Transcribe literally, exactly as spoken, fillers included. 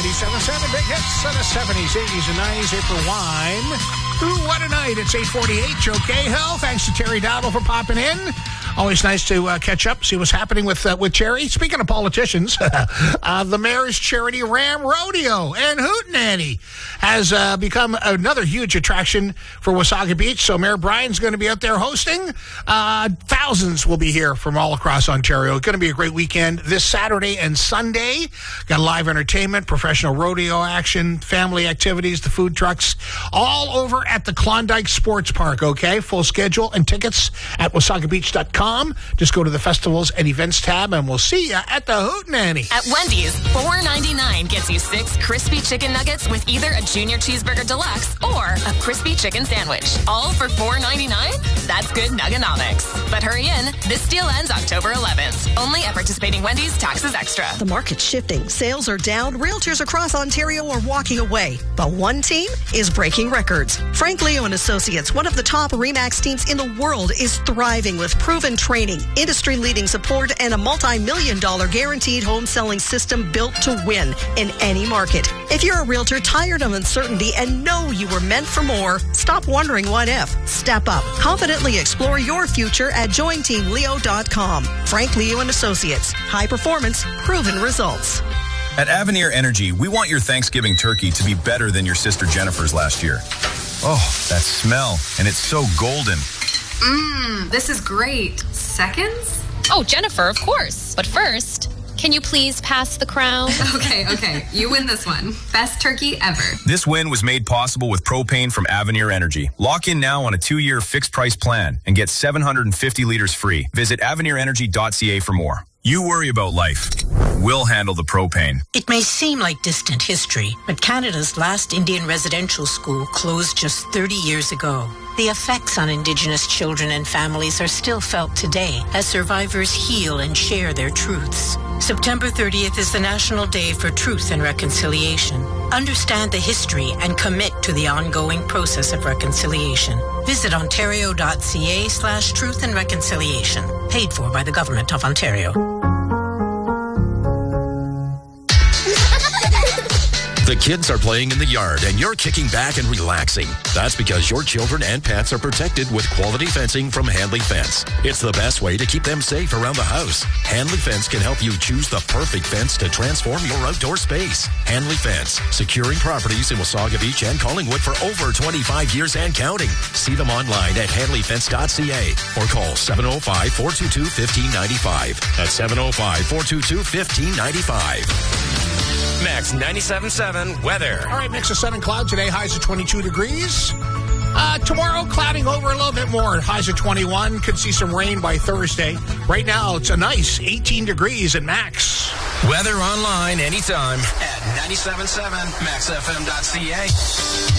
ninety-seven point seven big hits of the seventies, eighties, and nineties. April Wine. Ooh, what a night. It's eight forty-eight. Joe Cahill. Thanks to Terry Dowdle for popping in. Always nice to uh, catch up, see what's happening with uh, with Terry. Speaking of politicians, uh, the Mayor's Charity Ram Rodeo and Hootenanny has uh, become another huge attraction for Wasaga Beach. So Mayor Brian's going to be out there hosting. Uh, thousands will be here from all across Ontario. It's going to be a great weekend this Saturday and Sunday. Got live entertainment, professional rodeo action, family activities, the food trucks, all over at the Klondike Sports Park, okay? Full schedule and tickets at wasaga beach dot com. Just go to the festivals and events tab, and we'll see you at the Hootenanny. At Wendy's, four ninety-nine gets you six crispy chicken nuggets with either a junior cheeseburger deluxe or a crispy chicken sandwich. All for four ninety-nine? That's good nuggonomics. But hurry in. This deal ends October eleventh. Only at participating Wendy's, taxes extra. The market's shifting. Sales are down. Realtors across Ontario are walking away. But one team is breaking records. Frank Leo and Associates, one of the top RE/MAX teams in the world, is thriving with proven training, industry-leading support, and a multi-million dollar guaranteed home selling system built to win in any market. If you're a realtor tired of uncertainty and know you were meant for more, stop wondering what if. Step up. Confidently explore your future at join team leo dot com. Frank Leo and Associates. High performance, proven results. At Avenir Energy, we want your Thanksgiving turkey to be better than your sister Jennifer's last year. Oh, that smell. And it's so golden. Mmm, this is great. Seconds? Oh, Jennifer, of course. But first, can you please pass the crown? Okay, okay. You win this one. Best turkey ever. This win was made possible with propane from Avenir Energy. Lock in now on a two-year fixed-price plan and get seven hundred fifty liters free. Visit avenir energy dot c a for more. You worry about life. We'll handle the propane. It may seem like distant history, but Canada's last Indian residential school closed just thirty years ago. The effects on Indigenous children and families are still felt today as survivors heal and share their truths. September thirtieth is the National Day for Truth and Reconciliation. Understand the history and commit to the ongoing process of reconciliation. Visit ontario dot c a slash truth and reconciliation. Paid for by the Government of Ontario. The kids are playing in the yard and you're kicking back and relaxing. That's because your children and pets are protected with quality fencing from Handley Fence. It's the best way to keep them safe around the house. Handley Fence can help you choose the perfect fence to transform your outdoor space. Handley Fence, securing properties in Wasaga Beach and Collingwood for over twenty-five years and counting. See them online at handley fence dot c a or call seven oh five, four two two, one five nine five. That's seven oh five, four two two, one five nine five. Max ninety-seven point seven weather. All right, mix of sun and cloud today. Highs of twenty-two degrees. Uh, tomorrow, clouding over a little bit more. Highs of twenty-one. Could see some rain by Thursday. Right now, it's a nice eighteen degrees at max. Weather online anytime at ninety-seven point seven max f m dot c a.